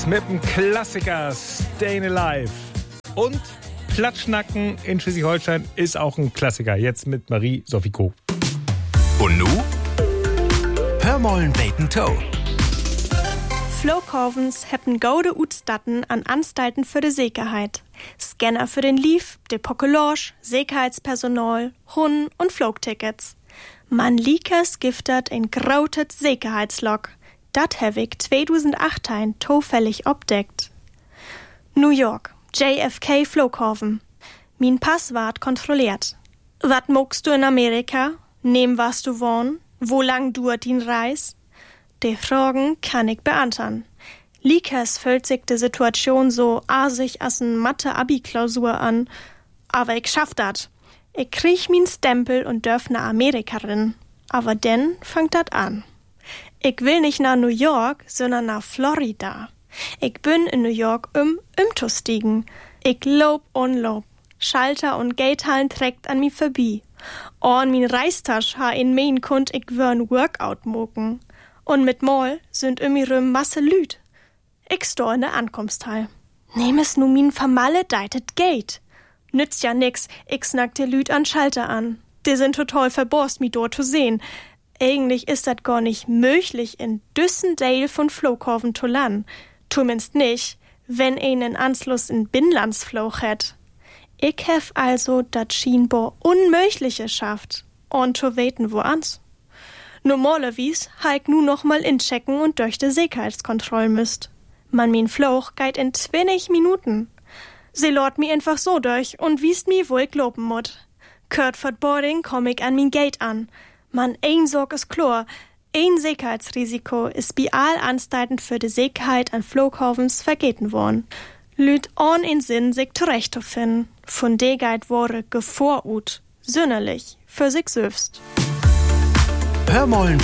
Mit dem Klassiker Stayin' Alive. Und Platschnacken in Schleswig-Holstein ist auch ein Klassiker. Jetzt mit Marie-Sophie Koh. Und nu? Hör mollen Bacon Toe. Flokhovens hebben gode Utstatten an Anstalten für die Sicherheit. Scanner für den Lief, de Pokelage, Sicherheitspersonal, Hunden und Flugtickets. Man liekes giftert ein grautet Sicherheitslog. Dat heb ich 2018 zufällig obdeckt. New York, JFK Flughafen. Min Pass ward kontrolliert. Wat mogst du in Amerika? Nehm was du wohn? Wo lang duert din Reis? Die Fragen kann ich beantworten. Liekes fühlt sich die Situation so asig als n Mathe-Abi-Klausur an. Aber ich schaff dat. Ich krieg min Stempel und dürf nach Amerika rin. Aber denn fangt dat an. Ich will nicht nach New York, sondern nach Florida. Ich bin in New York zu stiegen. Ich lob und lob. Schalter und Gatehallen trägt an mi vorbei. Und min Reistasch ha in mein Kund ich wörn Workout moken. Und mit Mol sind mir Masse Lüd. Ich sto in der Ankomsthall. Nehm es nu min vermaledeitet Gate. Nützt ja nix, ich snack de Lüd an Schalter an. Die sind total verborst, mi dort zu sehen. Eigentlich ist dat gar nicht möglich, in Düssendale von Flughafen zu landen. Zumindest nicht, wenn einen Anschluss in Binnlandsflug hat. Ich hef also dat scheinbar Unmögliche schafft. Und zu weten woans. Normalerweise ha ich nu noch mal inchecken und durch de Sicherheitskontroll müsst. Man min Flug geht in 20 Minuten. Sie lort mi einfach so durch und wiest mi, wo ich lopen mut. Kurt for Boarding komm ich an min Gate an. Man, ein Sorg ist klar. Ein Sicherheitsrisiko ist bei all Anstalten für die Sicherheit an Flughafens vergeten worden. Lüt on in Sinn, sich zurechtzufinden. Von de Geit wurde gevorut, sünderlich, für sich selbst. Hör mollen